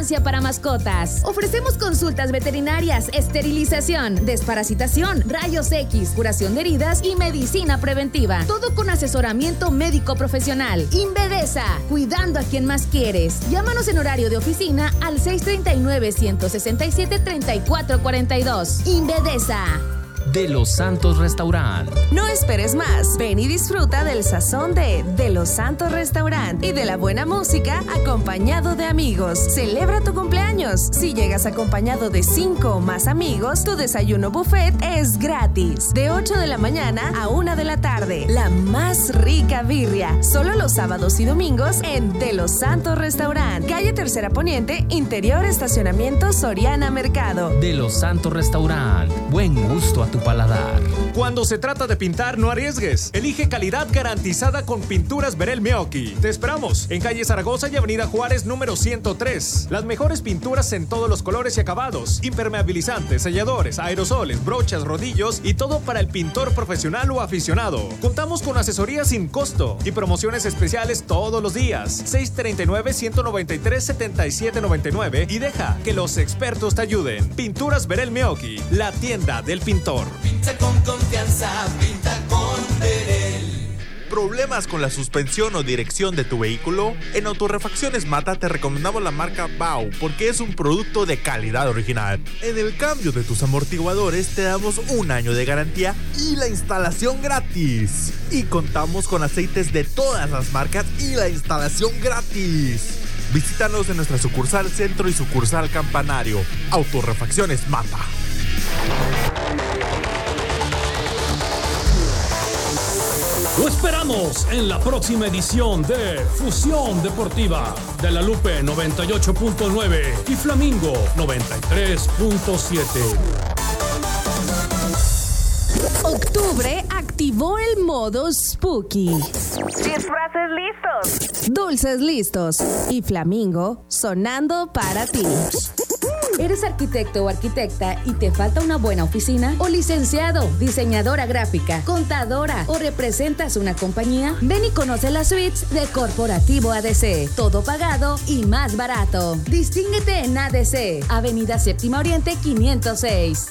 farmacia para mascotas. Ofrecemos consultas veterinarias, esterilización, desparasitación, rayos X, curación de heridas y medicina preventiva. Todo con asesoramiento médico profesional. Invedesa, cuidando a quien más quieres. Llámanos en horario de oficina al 639-167-3442. Invedesa. De los Santos Restaurant. No esperes más. Ven y disfruta del sazón de Los Santos Restaurant y de la buena música acompañado de amigos. Celebra tu cumpleaños. Si llegas acompañado de 5 o más amigos, tu desayuno buffet es gratis. De 8 de la mañana a 1 de la tarde. La más rica birria. Solo los sábados y domingos en De los Santos Restaurant. Calle Tercera Poniente, interior estacionamiento Soriana Mercado. De los Santos Restaurant. Buen gusto a tu paladar. Cuando se trata de pintar, no arriesgues. Elige calidad garantizada con Pinturas Verel Meoqui. Te esperamos en calle Zaragoza y avenida Juárez número 103. Las mejores pinturas en todos los colores y acabados. Impermeabilizantes, selladores, aerosoles, brochas, rodillos y todo para el pintor profesional o aficionado. Contamos con asesoría sin costo y promociones especiales todos los días. 639-193-7799 y deja que los expertos te ayuden. Pinturas Verel Meoqui, la tienda del pintor. Pinta con confianza, pinta con Verel. ¿Problemas con la suspensión o dirección de tu vehículo? En Autorrefacciones Mata te recomendamos la marca Bau porque es un producto de calidad original. En el cambio de tus amortiguadores te damos 1 año de garantía y la instalación gratis. Y contamos con aceites de todas las marcas y la instalación gratis. Visítanos en nuestra sucursal Centro y sucursal Campanario. Autorrefacciones Mata. Lo esperamos en la próxima edición de Fusión Deportiva de La Lupe 98.9 y Flamingo 93.7. Octubre activó el modo Spooky. Disfraces listos. Dulces listos. Y Flamingo sonando para ti. ¿Eres arquitecto o arquitecta y te falta una buena oficina? ¿O licenciado, diseñadora gráfica, contadora o representas una compañía? Ven y conoce las suites de Corporativo ADC. Todo pagado y más barato. Distínguete en ADC, Avenida Séptima Oriente 506,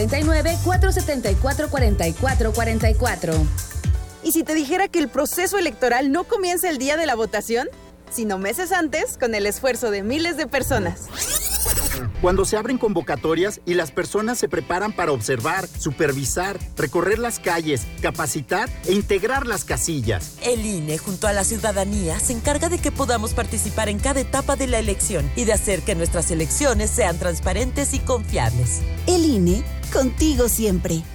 639-474-4444. ¿Y si te dijera que el proceso electoral no comienza el día de la votación, sino meses antes con el esfuerzo de miles de personas? Cuando se abren convocatorias y las personas se preparan para observar, supervisar, recorrer las calles, capacitar e integrar las casillas. El INE, junto a la ciudadanía, se encarga de que podamos participar en cada etapa de la elección y de hacer que nuestras elecciones sean transparentes y confiables. El INE, contigo siempre.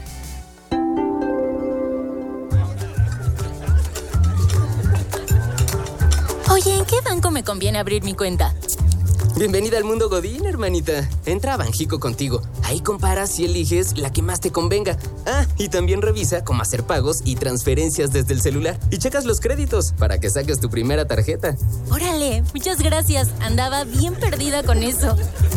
Oye, ¿en qué banco me conviene abrir mi cuenta? Bienvenida al mundo Godín, hermanita. Entra a Banjico Contigo. Ahí comparas y eliges la que más te convenga. Ah, y también revisa cómo hacer pagos y transferencias desde el celular. Y checas los créditos para que saques tu primera tarjeta. Órale, muchas gracias. Andaba bien perdida con eso.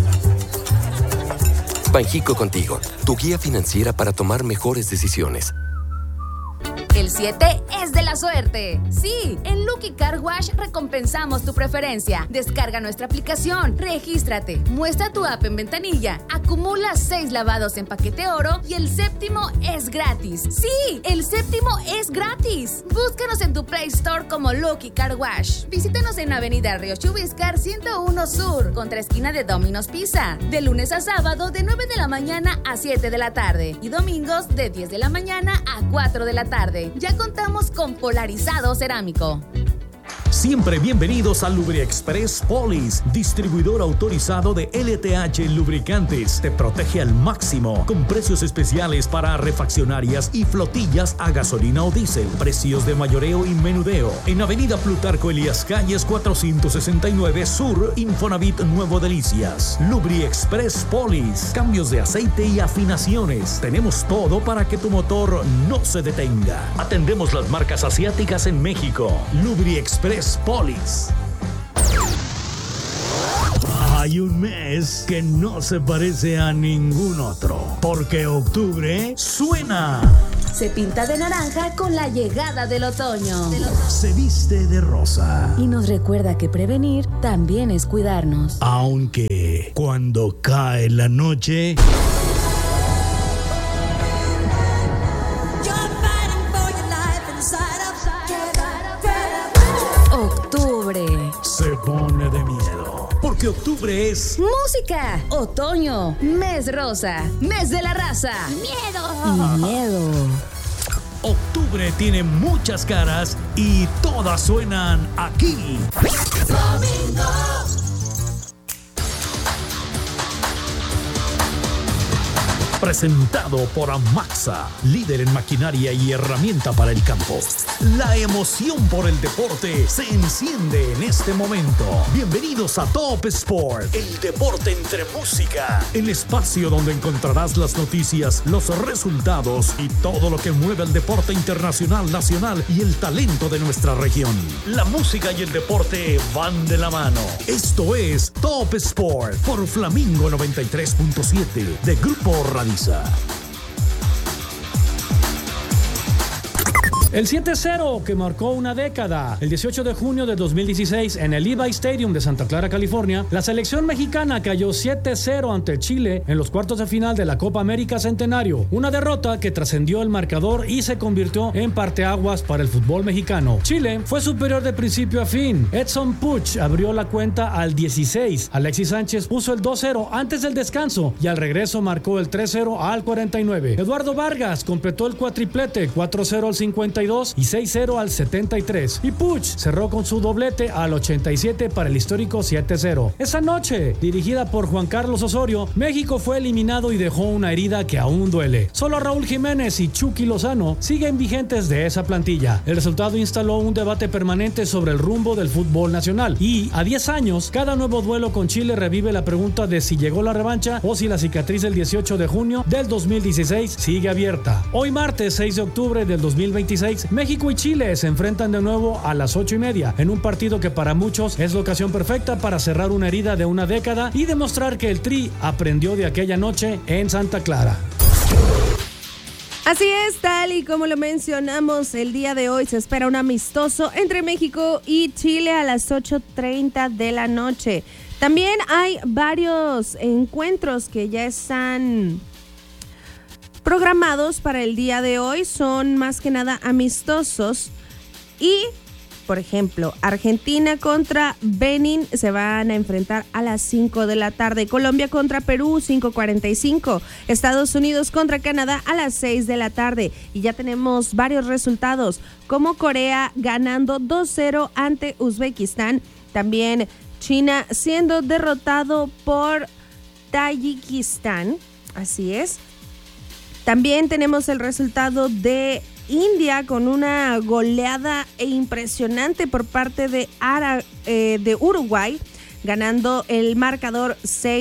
Banjico Contigo, tu guía financiera para tomar mejores decisiones. El 7 es de la suerte. Sí, en Lucky Car Wash recompensamos tu preferencia. Descarga nuestra aplicación, regístrate, muestra tu app en ventanilla, acumula 6 lavados en paquete oro y el 7º es gratis. Sí, el 7º es gratis. Búscanos en tu Play Store como Lucky Car Wash. Visítanos en Avenida Río Chubíscar 101 Sur, contra esquina de Domino's Pizza. De lunes a sábado de 9 de la mañana a 7 de la tarde y domingos de 10 de la mañana a 4 de la tarde. Ya contamos con polarizado cerámico. Siempre bienvenidos a LubriExpress Polis, distribuidor autorizado de LTH Lubricantes. Te protege al máximo, con precios especiales para refaccionarias y flotillas a gasolina o diésel. Precios de mayoreo y menudeo. En Avenida Plutarco Elías Calles 469 Sur, Infonavit Nuevo Delicias. LubriExpress Polis, cambios de aceite y afinaciones. Tenemos todo para que tu motor no se detenga. Atendemos las marcas asiáticas en México. LubriExpress Polis. Hay un mes que no se parece a ningún otro, porque octubre suena se pinta de naranja con la llegada del otoño. Se viste de rosa. Y nos recuerda que prevenir también es cuidarnos. Aunque cuando cae la noche... Octubre se pone de miedo, porque octubre es... música, otoño, mes rosa, mes de la raza. ¡Miedo! Y miedo. Octubre tiene muchas caras y todas suenan aquí. Flamingo. Presentado por Amaxa, líder en maquinaria y herramienta para el campo. La emoción por el deporte se enciende en este momento. Bienvenidos a Top Sport, el deporte entre música. El espacio donde encontrarás las noticias, los resultados y todo lo que mueve el deporte internacional, nacional y el talento de nuestra región. La música y el deporte van de la mano. Esto es Top Sport por Flamingo 93.7 de Grupo Radio. El 7-0 que marcó una década. El 18 de junio de 2016 en el Levi Stadium de Santa Clara, California, la selección mexicana cayó 7-0 ante Chile en los cuartos de final de la Copa América Centenario. Una derrota que trascendió el marcador y se convirtió en parteaguas para el fútbol mexicano. Chile fue superior de principio a fin. Edson Puch abrió la cuenta al 16. Alexis Sánchez puso el 2-0 antes del descanso y al regreso marcó el 3-0 al 49. Eduardo Vargas completó el cuatriplete, 4-0 al 52 y 6-0 al 73. Y Puch cerró con su doblete al 87 para el histórico 7-0. Esa noche, dirigida por Juan Carlos Osorio, México fue eliminado y dejó una herida que aún duele. Solo Raúl Jiménez y Chucky Lozano siguen vigentes de esa plantilla. El resultado instaló un debate permanente sobre el rumbo del fútbol nacional. Y a 10 años, cada nuevo duelo con Chile revive la pregunta de si llegó la revancha o si la cicatriz del 18 de junio del 2016 sigue abierta. Hoy martes 6 de octubre del 2026, México y Chile se enfrentan de nuevo a las 8:30 en un partido que para muchos es la ocasión perfecta para cerrar una herida de una década y demostrar que el Tri aprendió de aquella noche en Santa Clara. Así es, tal y como lo mencionamos, el día de hoy se espera un amistoso entre México y Chile a las 8:30 de la noche. También hay varios encuentros que ya están programados para el día de hoy, son más que nada amistosos y, por ejemplo, Argentina contra Benin se van a enfrentar a las 5 de la tarde, Colombia contra Perú 5:45, Estados Unidos contra Canadá a las 6 de la tarde y ya tenemos varios resultados como Corea ganando 2-0 ante Uzbekistán, también China siendo derrotado por Tayikistán, así es. También tenemos el resultado de India con una goleada impresionante por parte de Uruguay, ganando el marcador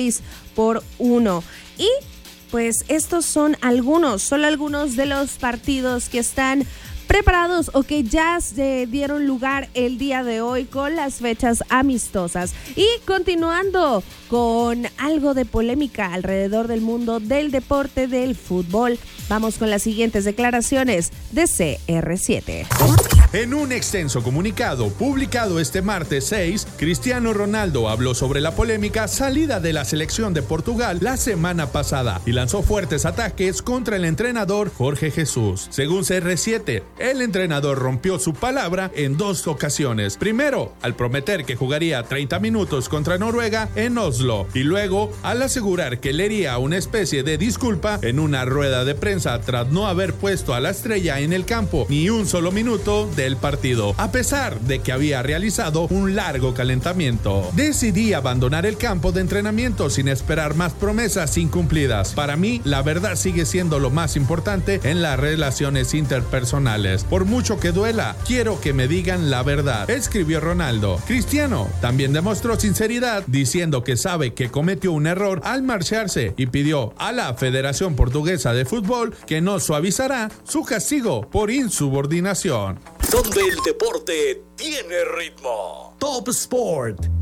6-1. Y pues estos son algunos de los partidos que están preparados o que ya se dieron lugar el día de hoy con las fechas amistosas. Y continuando con algo de polémica alrededor del mundo del deporte del fútbol, vamos con las siguientes declaraciones de CR7. En un extenso comunicado publicado este martes 6, Cristiano Ronaldo habló sobre la polémica salida de la selección de Portugal la semana pasada y lanzó fuertes ataques contra el entrenador Jorge Jesús. Según CR7, el entrenador rompió su palabra en 2 ocasiones. Primero, al prometer que jugaría 30 minutos contra Noruega en Oslo y luego al asegurar que leería una especie de disculpa en una rueda de prensa tras no haber puesto a la estrella en el campo ni un solo minuto del partido, a pesar de que había realizado un largo calentamiento. Decidí abandonar el campo de entrenamiento sin esperar más promesas incumplidas. Para mí, la verdad sigue siendo lo más importante en las relaciones interpersonales. Por mucho que duela, quiero que me digan la verdad, escribió Ronaldo. Cristiano también demostró sinceridad diciendo que sabe que cometió un error al marcharse y pidió a la Federación Portuguesa de Fútbol que no suavizará su castigo por insubordinación. Donde el deporte tiene ritmo. Top Sport.